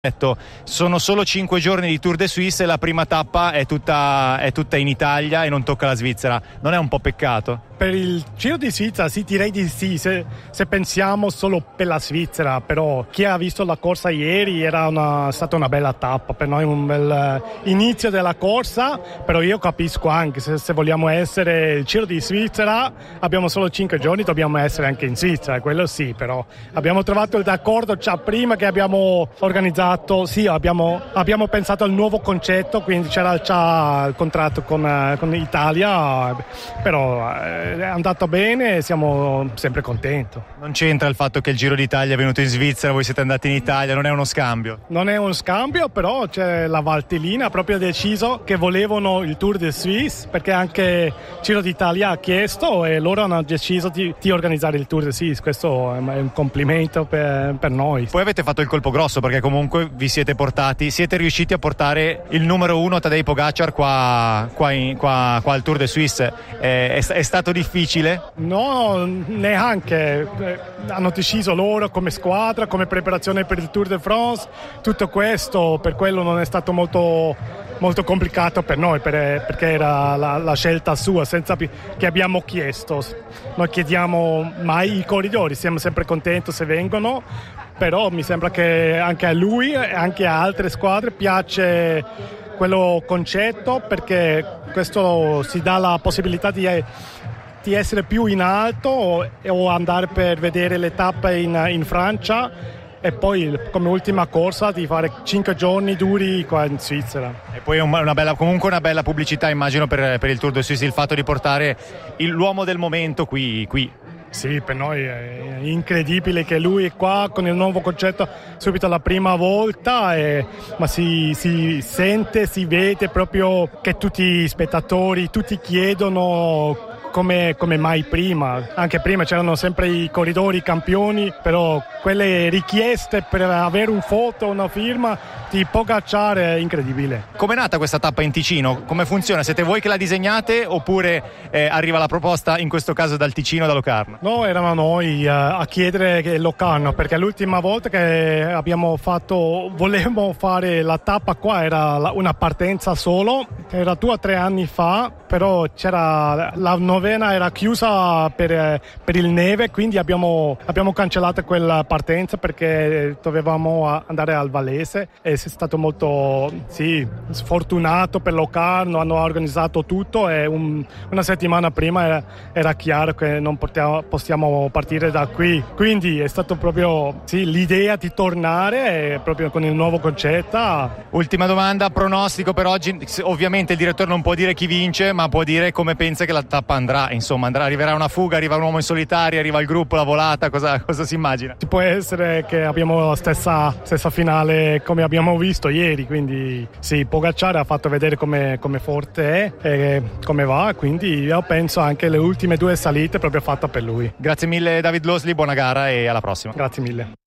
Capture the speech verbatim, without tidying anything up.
detto, sono solo cinque giorni di Tour de Suisse e la prima tappa è tutta, è tutta in Italia e non tocca la Svizzera. Non è un po' peccato? Per il Giro di Svizzera sì, direi di sì, se, se pensiamo solo per la Svizzera, però chi ha visto la corsa ieri era una, stata una bella tappa, per noi un bel inizio della corsa, però io capisco anche se, se vogliamo essere il Giro di Svizzera, abbiamo solo cinque giorni, dobbiamo essere anche in Svizzera, quello sì, però abbiamo trovato il d'accordo già prima che abbiamo organizzato, sì, abbiamo, abbiamo pensato al nuovo concetto, quindi c'era già il contratto con, con Italia, però eh, è andato bene e siamo sempre contenti. Non c'entra il fatto che il Giro d'Italia è venuto in Svizzera, voi siete andati in Italia, non è uno scambio? Non è uno scambio, però c'è la Valtellina ha proprio deciso che volevano il Tour de Suisse, perché anche Giro d'Italia ha chiesto e loro hanno deciso di, di organizzare il Tour de Suisse. Questo è un complimento per, per noi. Poi avete fatto il colpo grosso, perché comunque vi siete portati, siete riusciti a portare il numero uno Tadej Pogacar qua, qua, in, qua, qua al Tour de Suisse. È, è, è stato difficile? No, neanche. Hanno deciso loro come squadra, come preparazione per il Tour de France, tutto questo, per quello non è stato molto, molto complicato per noi, per, perché era la, la scelta sua, senza che abbiamo chiesto. Non chiediamo mai i corridori, siamo sempre contenti se vengono, però mi sembra che anche a lui e anche a altre squadre piace quello concetto, perché questo si dà la possibilità di di essere più in alto o, o andare per vedere le tappe in, in Francia e poi come ultima corsa di fare cinque giorni duri qua in Svizzera. E poi una bella, comunque una bella pubblicità immagino per, per il Tour de Suisse, il fatto di portare il, l'uomo del momento qui, qui. Sì, per noi è incredibile che lui è qua con il nuovo concetto subito la prima volta, e, ma si, si sente, si vede proprio che tutti gli spettatori, tutti chiedono Come, come mai prima. Anche prima c'erano sempre i corridori, i campioni, però quelle richieste per avere un foto, una firma di Pogacar è incredibile. Com'è nata questa tappa in Ticino? Come funziona? Siete voi che la disegnate oppure eh, arriva la proposta in questo caso dal Ticino, da Locarno? No, eravamo noi uh, a chiedere che Locarno, perché l'ultima volta che abbiamo fatto, volevamo fare la tappa qua, era la, una partenza solo, era due o tre anni fa, però c'era la novena era chiusa per, per il neve, quindi abbiamo, abbiamo cancellato quella partenza perché dovevamo andare al Vallese e è stato molto sì, sfortunato per Locarno, hanno organizzato tutto e un, una settimana prima era, era chiaro che non poteva, possiamo partire da qui, quindi è stato proprio sì, l'idea di tornare proprio con il nuovo concetto. Ultima domanda, pronostico per oggi, ovviamente il direttore non può dire chi vince, ma può dire come pensa che la tappa andrà, insomma andrà, arriverà una fuga, arriva un uomo in solitaria, arriva il gruppo, la volata, cosa, cosa si immagina? Ci può essere che abbiamo la stessa, stessa finale come abbiamo visto ieri, quindi sì, Pogacar ha fatto vedere come, come forte è e come va, quindi io penso anche le ultime due salite proprio fatta per lui. Grazie mille David Losley, buona gara e alla prossima. Grazie mille.